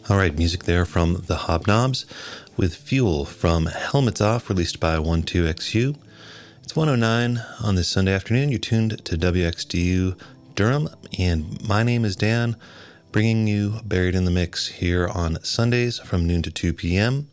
All right, music there from the Hobnobs with Fuel from Helmets Off, released by 12XU. It's 1:09 on this Sunday afternoon. You're tuned to WXDU Durham, and my name is Dan, bringing you Buried in the Mix here on Sundays from noon to 2 p.m.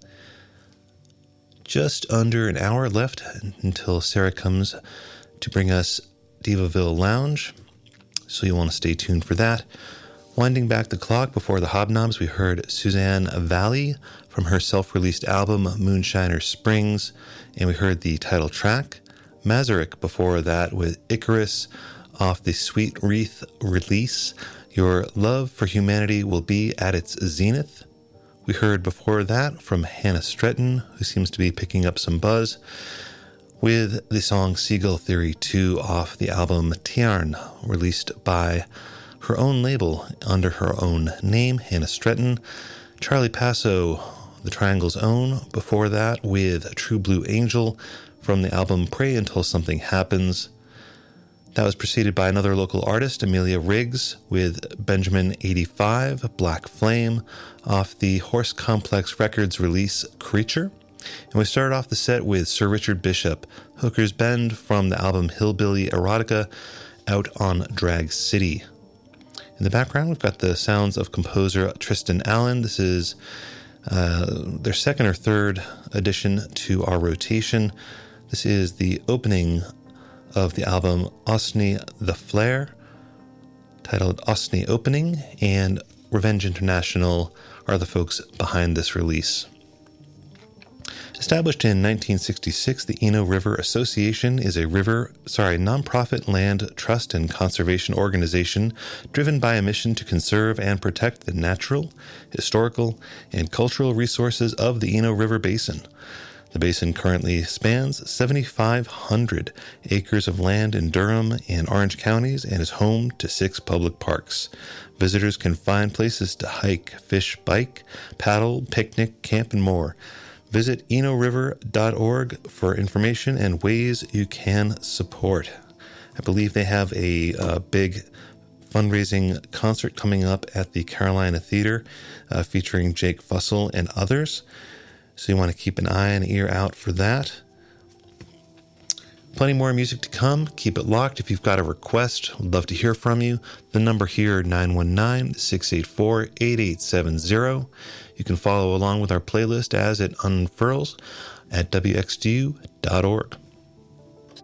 Just under an hour left until Sarah comes to bring us Divaville Lounge, so you'll want to stay tuned for that. Winding back the clock before the Hobnobs, we heard Suzanne Valley from her self-released album Moonshiner Springs, and we heard the title track. Mazarek before that with Icarus off the Sweet Wreath release, Your Love for Humanity Will Be at Its Zenith. We heard before that from Hannah Stretton, who seems to be picking up some buzz, with the song Seagull Theory 2 off the album Tiarn, released by her own label under her own name, Hannah Stretton. Charlie Passo, the Triangle's Own, before that with True Blue Angel from the album Pray Until Something Happens. That was preceded by another local artist, Amelia Riggs, with Benjamin 85, Black Flame, off the Horse Complex Records release Creature. And we started off the set with Sir Richard Bishop, Hooker's Bend from the album Hillbilly Erotica, out on Drag City. In the background, we've got the sounds of composer Tristan Allen. This is their second or third addition to our rotation. This is the opening of the album Osney the Flare, titled Osney Opening, and Revenge International are the folks behind this release. Established in 1966, the Eno River Association is a nonprofit land trust and conservation organization driven by a mission to conserve and protect the natural, historical, and cultural resources of the Eno River Basin. The basin currently spans 7,500 acres of land in Durham and Orange counties and is home to 6 public parks. Visitors can find places to hike, fish, bike, paddle, picnic, camp, and more. Visit enoriver.org for information and ways you can support. I believe they have a big fundraising concert coming up at the Carolina Theater featuring Jake Fussell and others. So you want to keep an eye and ear out for that. Plenty more music to come. Keep it locked. If you've got a request, we'd love to hear from you. The number here, 919-684-8870. You can follow along with our playlist as it unfurls at wxdu.org.